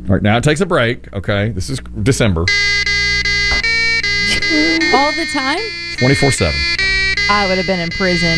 All right, now it takes a break. Okay, this is December. All the time? 24/7. I would have been in prison.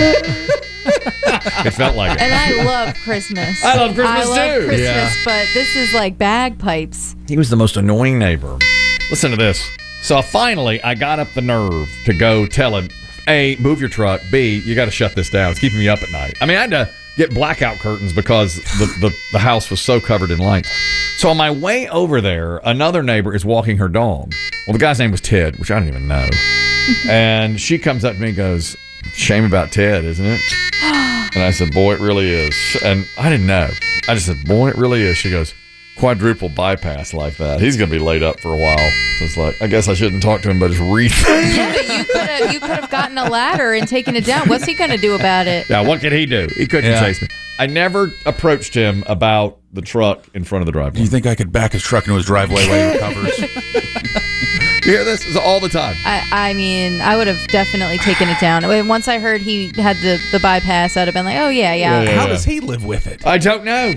It felt like it. And I love Christmas. I love Christmas I love too. Christmas, but this is like bagpipes. He was the most annoying neighbor. Listen to this. So finally, I got up the nerve to go tell him, A, move your truck. B, you got to shut this down. It's keeping me up at night. I mean, I had to get blackout curtains because the house was so covered in lights. So on my way over there, another neighbor is walking her dog. Well, the guy's name was Ted, which I don't even know. And she comes up to me and goes, shame about Ted, isn't it? And I said, boy, it really is. And I didn't know. I just said, boy, it really is. She goes, quadruple bypass like that. He's going to be laid up for a while. So it's like, I guess I shouldn't talk to him, but just read. Yeah, but you could have gotten a ladder and taken it down. What's he going to do about it? Yeah, what could he do? He couldn't chase me. I never approached him about the truck in front of the driveway. Do you think I could back his truck into his driveway while he recovers? You hear this? It's all the time. I mean, I would have definitely taken it down. Once I heard he had the bypass, I'd have been like, oh, yeah. How does he live with it? I don't know.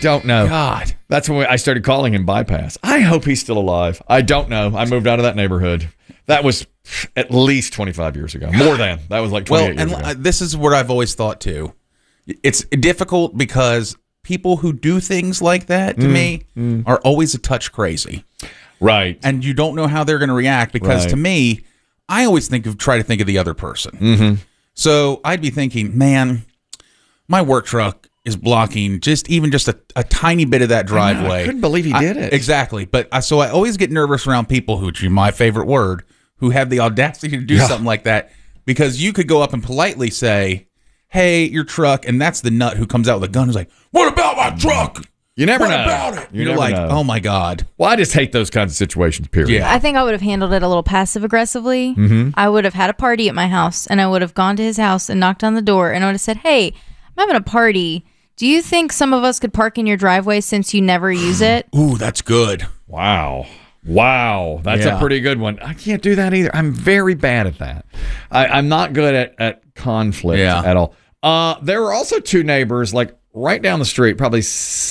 God. That's when I started calling him Bypass. I hope he's still alive. I don't know. I moved out of that neighborhood. That was at least 25 years ago. More than. That was like 28 years ago. This is what I've always thought, too. It's difficult because people who do things like that, to me, are always a touch crazy. Right. And you don't know how they're going to react because, to me, I always try to think of the other person. Mm-hmm. So I'd be thinking, man, my work truck is blocking just a tiny bit of that driveway. I couldn't believe he did it. Exactly. But so I always get nervous around people who, my favorite word, who have the audacity to do something like that, because you could go up and politely say, hey, your truck, and that's the nut who comes out with a gun who's like, what about my truck? You never know. What about it? You're like, know. oh my God. Well, I just hate those kinds of situations, period. Yeah. I think I would have handled it a little passive-aggressively. Mm-hmm. I would have had a party at my house, and I would have gone to his house and knocked on the door, and I would have said, hey, I'm having a party. Do you think some of us could park in your driveway since you never use it? Ooh, that's good. Wow. That's a pretty good one. I can't do that either. I'm very bad at that. I'm not good at conflict at all. There were also two neighbors, like right down the street, probably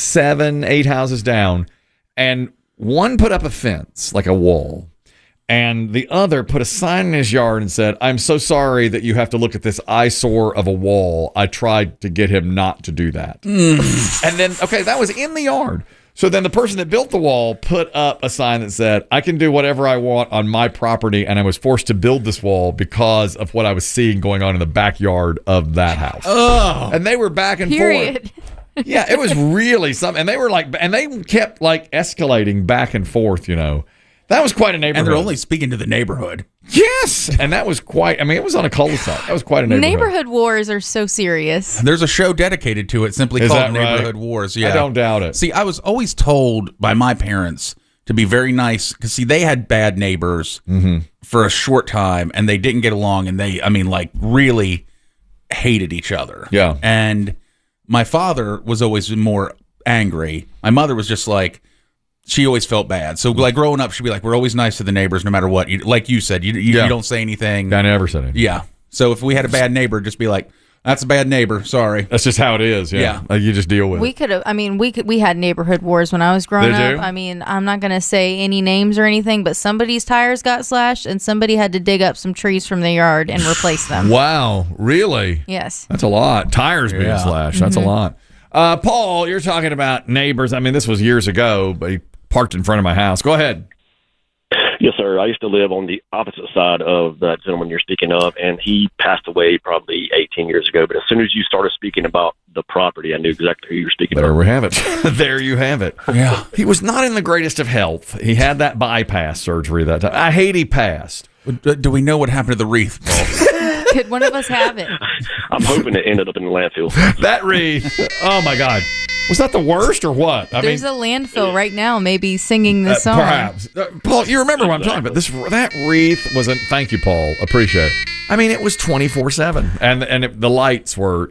7-8 houses down, and one put up a fence, like a wall, and the other put a sign in his yard and said, I'm so sorry that you have to look at this eyesore of a wall. I tried to get him not to do that. And then, that was in the yard. So then the person that built the wall put up a sign that said, I can do whatever I want on my property, and I was forced to build this wall because of what I was seeing going on in the backyard of that house. Oh. And they were back and forth. Yeah, it was really something. And they were and they kept escalating back and forth, That was quite a neighborhood. And they're only speaking to the neighborhood. Yes. And that was quite, it was on a cul-de-sac. That was quite a neighborhood. Neighborhood wars are so serious. There's a show dedicated to it simply called Neighborhood Wars. Yeah. I don't doubt it. See, I was always told by my parents to be very nice because, they had bad neighbors for a short time and they didn't get along and they, really hated each other. Yeah. And my father was always more angry. My mother was just she always felt bad. So, growing up, she'd be like, we're always nice to the neighbors no matter what. Like you said, you don't say anything. I never said anything. Yeah. So, if we had a bad neighbor, just be like, that's a bad neighbor. Sorry. That's just how it is. Yeah. You just deal with it. We could have, we had neighborhood wars when I was growing up. I'm not going to say any names or anything, but somebody's tires got slashed and somebody had to dig up some trees from the yard and replace them. Wow. Really? Yes. That's a lot. Tires being slashed. That's a lot. Paul, you're talking about neighbors. This was years ago, but he parked in front of my house. Go ahead. Yes, sir. I used to live on the opposite side of that gentleman you're speaking of, and he passed away probably 18 years ago. But as soon as you started speaking about the property, I knew exactly who you were speaking about. There we have it. There you have it. Yeah. He was not in the greatest of health. He had that bypass surgery that time. I hate he passed. Do we know what happened to the wreath, Paul? Could one of us have it? I'm hoping it ended up in the landfill. That wreath. Oh, my God. Was that the worst or what? There's a landfill right now maybe singing this song. Perhaps. Paul, you remember what I'm talking about. That wreath wasn't, thank you, Paul. Appreciate it. It was 24/7. And the lights were,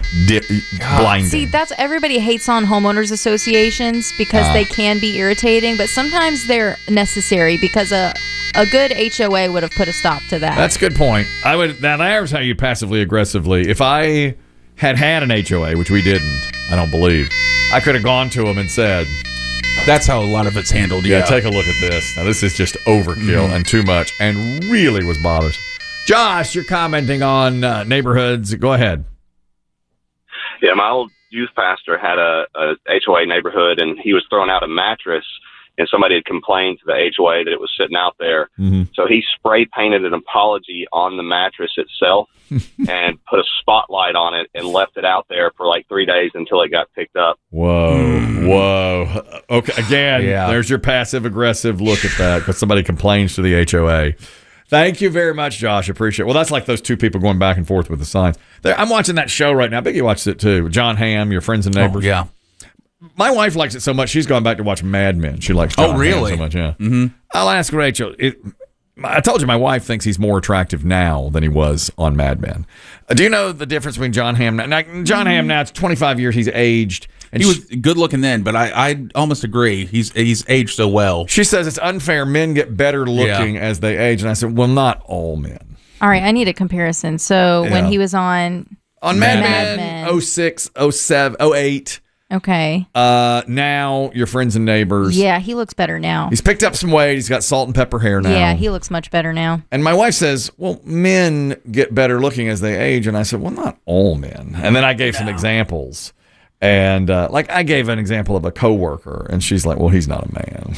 blinding. See, that's everybody hates on homeowners associations because they can be irritating, but sometimes they're necessary because a good HOA would have put a stop to that. That's a good point. There's how you passively aggressively. If I had an HOA, which we didn't, I don't believe, I could have gone to him and said, That's how a lot of it's handled. Yeah, take a look at this. Now, this is just overkill and too much and really was bothersome. Josh, you're commenting on neighborhoods. Go ahead. Yeah, my old youth pastor had a HOA neighborhood, and he was throwing out a mattress, and somebody had complained to the HOA that it was sitting out there. Mm-hmm. So he spray painted an apology on the mattress itself and put a spotlight on it and left it out there for like 3 days until it got picked up. Whoa. Okay, again, there's your passive-aggressive look at that because somebody complains to the HOA. Thank you very much, Josh. Appreciate it. Well, that's like those two people going back and forth with the signs. I'm watching that show right now. Biggie watches it too. John Hamm, Your Friends and Neighbors. Oh, yeah. My wife likes it so much, she's gone back to watch Mad Men. She likes John Hamm so much, yeah. Mm-hmm. I'll ask Rachel. I told you my wife thinks he's more attractive now than he was on Mad Men. Do you know the difference between John Hamm now? John Hamm now, it's 25 years, he's aged. And he was good looking then, but I almost agree. He's aged so well. She says it's unfair. Men get better looking as they age. And I said, well, not all men. All right, I need a comparison. So when he was on Mad Men, 06, 07, 08. Okay. Now, Your Friends and Neighbors. Yeah, he looks better now. He's picked up some weight. He's got salt and pepper hair now. Yeah, he looks much better now. And my wife says, well, men get better looking as they age. And I said, well, not all men. And then I gave some examples. And I gave an example of a coworker, and she's like, well, he's not a man.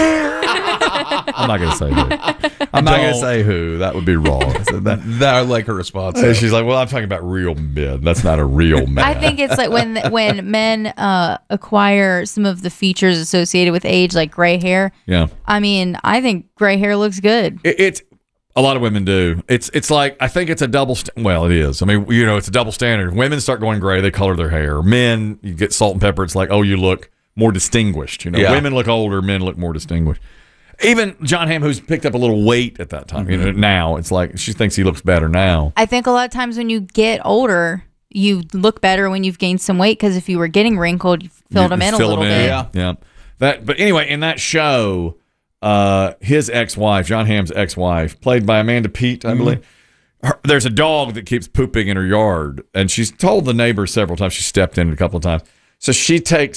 I'm not going to say who. I'm not going to say who. That would be wrong. That I like her response. And she's like, well, I'm talking about real men. That's not a real man. I think it's like when men acquire some of the features associated with age, like gray hair. Yeah. I mean, I think gray hair looks good. It's a lot of women do. It's like, I think it's a double well, it is. I mean, it's a double standard. Women start going gray, they color their hair. Men, you get salt and pepper, it's like, oh, you look more distinguished. Women look older, men look more distinguished. Even John Hamm, who's picked up a little weight at that time, now it's like she thinks he looks better now. I think a lot of times when you get older, you look better when you've gained some weight, because if you were getting wrinkled, you filled them in a little bit. Yeah. But anyway, in that show, his ex-wife, John Hamm's ex-wife, played by Amanda Peet, I believe. There's a dog that keeps pooping in her yard, and she's told the neighbors several times. She stepped in a couple of times. So she takes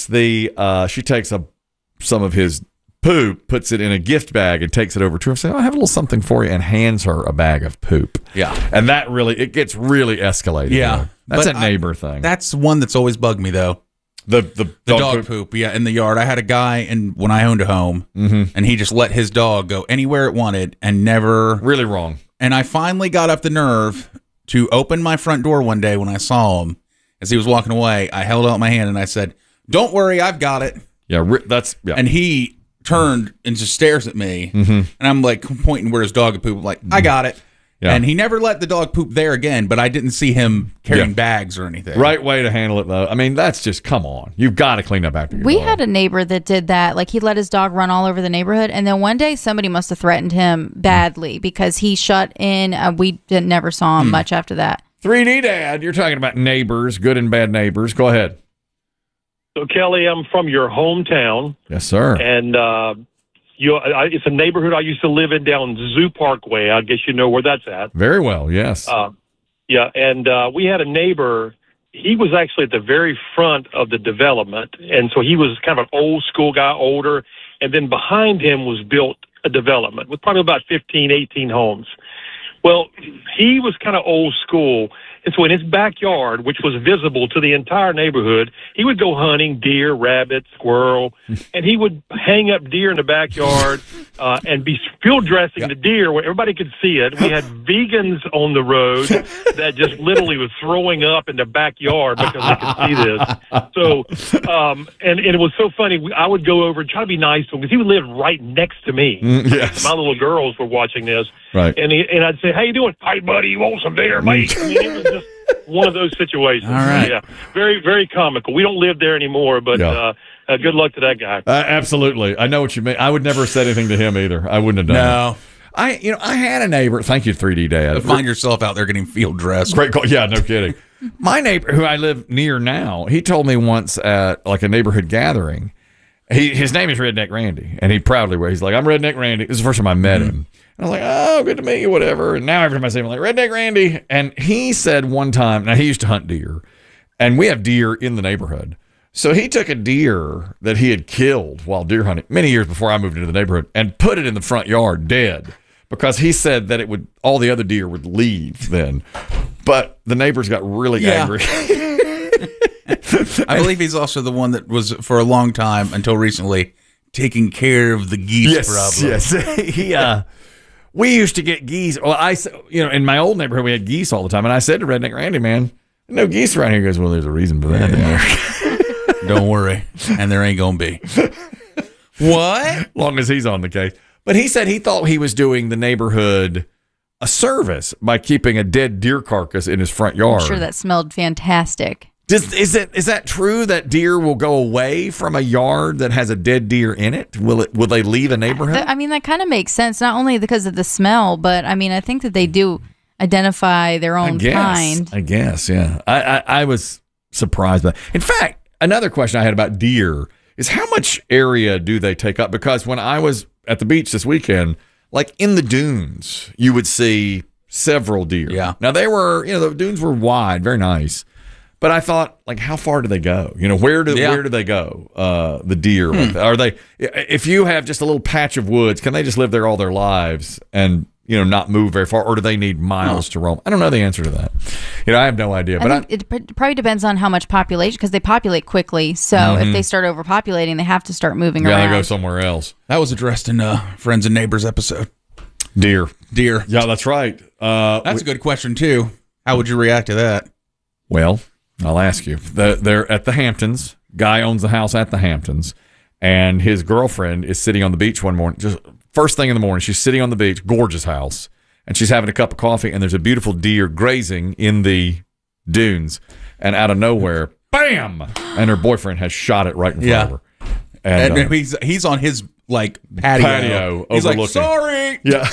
some of his poop, puts it in a gift bag, and takes it over to her and says, I have a little something for you, and hands her a bag of poop. Yeah. And that it gets really escalated. Yeah. That's a neighbor thing. That's one that's always bugged me, though. The dog poop, in the yard. I had a guy, and when I owned a home, and he just let his dog go anywhere it wanted and never... Really wrong. And I finally got up the nerve to open my front door one day when I saw him. As he was walking away, I held out my hand and I said, don't worry, I've got it. Yeah, And he turned and just stares at me, and I'm like pointing where his dog had pooped, like, I got it. Yeah. And he never let the dog poop there again, but I didn't see him carrying bags or anything. Right way to handle it, though. I mean, that's just, come on. You've got to clean up after your dog. We had a neighbor that did that. Like, he let his dog run all over the neighborhood, and then one day somebody must have threatened him badly because he shut in. We never saw him much after that. 3D Dad, you're talking about neighbors, good and bad neighbors. Go ahead. So, Kelly, I'm from your hometown. Yes, sir. And it's a neighborhood I used to live in down Zoo Parkway. I guess you know where that's at. Very well, yes. Yeah, and we had a neighbor. He was actually at the very front of the development, and so he was kind of an old school guy, older, and then behind him was built a development with probably about 15, 18 homes. Well, he was kind of old school, and so in his backyard, which was visible to the entire neighborhood, he would go hunting deer, rabbit, squirrel, and he would hang up deer in the backyard and be field dressing the deer where everybody could see it. We had vegans on the road that just literally was throwing up in the backyard because they could see this. So, and it was so funny. I would go over and try to be nice to him because he would live right next to me. Yes. My little girls were watching this. Right. And I'd say, how you doing? Hey, buddy, you want some deer, mate? I mean, it was just one of those situations. All right. Yeah. Very, very comical. We don't live there anymore, but good luck to that guy. Absolutely. I know what you mean. I would never have said anything to him either. I wouldn't have done it. I had a neighbor. Thank you, 3D Dad. Find yourself out there getting field dressed. Great call. Yeah, no kidding. My neighbor, who I live near now, he told me once at like a neighborhood gathering, his name is Redneck Randy, and he proudly wears. He's like, I'm Redneck Randy. This is the first time I met him. And I was like, oh, good to meet you, whatever. And now every time I say him, I'm like, Redneck Randy. And he said one time, now he used to hunt deer, and we have deer in the neighborhood. So he took a deer that he had killed while deer hunting many years before I moved into the neighborhood and put it in the front yard dead because he said that all the other deer would leave then. But the neighbors got really angry. I believe he's also the one that was for a long time until recently taking care of the geese problem. Yes. We used to get geese. Well, in my old neighborhood we had geese all the time, and I said to Redneck Randy, man, no geese around here. He goes, well, there's a reason for that. Don't worry. And there ain't going to be. What? Long as he's on the case. But he said he thought he was doing the neighborhood a service by keeping a dead deer carcass in his front yard. I'm sure that smelled fantastic. Is that true that deer will go away from a yard that has a dead deer in it? Will they leave a neighborhood? I mean, that kind of makes sense, not only because of the smell, but I mean, I think that they do identify their own kind. I guess, yeah. I was surprised by that. In fact, another question I had about deer is how much area do they take up? Because when I was at the beach this weekend, like in the dunes, you would see several deer. Yeah. Now the dunes were wide, very nice. But I thought, like, how far do they go? Where do they go? The deer are they? If you have just a little patch of woods, can they just live there all their lives and not move very far, or do they need miles to roam? I don't know the answer to that. I have no idea. But it probably depends on how much population, because they populate quickly. So if they start overpopulating, they have to start moving around. Yeah, they go somewhere else. That was addressed in Friends and Neighbors episode. Deer. Yeah, that's right. That's a good question too. How would you react to that? Well, I'll ask you. They're at the Hamptons. Guy owns the house at the Hamptons, and his girlfriend is sitting on the beach one morning. Just first thing in the morning, she's sitting on the beach, gorgeous house, and she's having a cup of coffee, and there's a beautiful deer grazing in the dunes, and out of nowhere, bam! And her boyfriend has shot it right in front of her. And he's on his patio he's overlooking. Like, sorry. Yeah.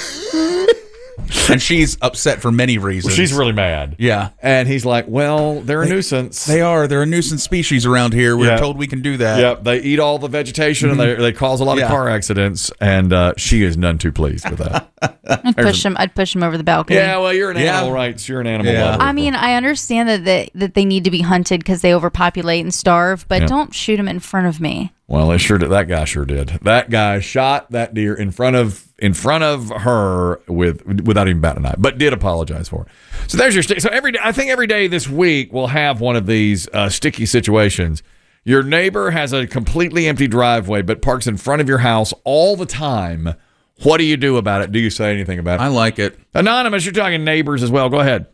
And she's upset for many reasons. Well, she's really mad. Yeah. And he's like, well, they're a nuisance. They're a nuisance species around here. We're told we can do that. Yep. They eat all the vegetation and they cause a lot of car accidents. And she is none too pleased with that. I'd push him over the balcony. Yeah, well, you're an animal rights. You're an animal lover. I mean, I understand that they need to be hunted because they overpopulate and starve, but don't shoot them in front of me. Well, that guy sure did. That guy shot that deer in front of her without even batting an eye, but did apologize for it. So there's your stick. So I think every day this week we'll have one of these sticky situations. Your neighbor has a completely empty driveway, but parks in front of your house all the time. What do you do about it? Do you say anything about it? I like it. Anonymous, you're talking neighbors as well. Go ahead.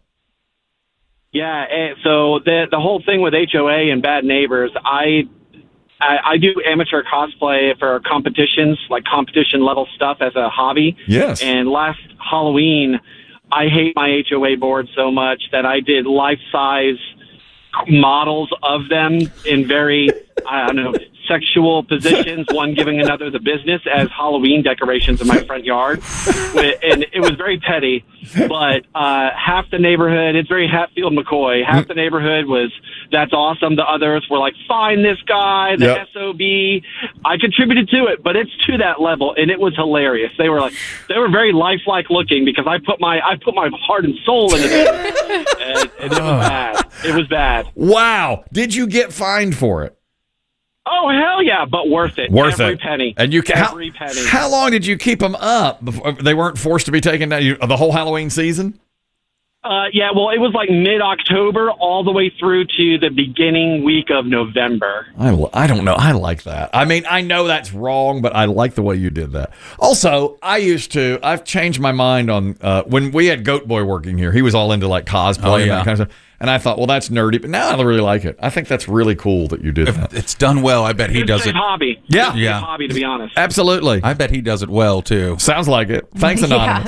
Yeah. So the whole thing with HOA and bad neighbors, I do amateur cosplay for competitions, like competition level stuff as a hobby. Yes. And last Halloween, I hate my HOA board so much that I did life-size models of them in very, sexual positions, one giving another the business as Halloween decorations in my front yard. And it was very petty, but half the neighborhood, it's very Hatfield McCoy, half the neighborhood was, that's awesome. The others were like, find this guy, the SOB. I contributed to it, but it's to that level, and it was hilarious. They were very lifelike looking because I put my heart and soul into it, and it was bad. It was bad. Wow. Did you get fined for it? Oh, hell yeah, but worth it. Every penny. And every penny. How long did you keep them up before they weren't forced to be taken down? The whole Halloween season? Yeah, well, it was like mid-October all the way through to the beginning week of November. I don't know. I like that. I mean, I know that's wrong, but I like the way you did that. Also, I've changed my mind on when we had Goat Boy working here. He was all into like cosplay and that kind of stuff. And I thought, well, that's nerdy, but now I really like it. I think that's really cool that you did that. It's done well. I bet he does it. It's a hobby. Yeah. It's a hobby, to be honest. Absolutely. I bet he does it well, too. Sounds like it. Thanks, Anonymous.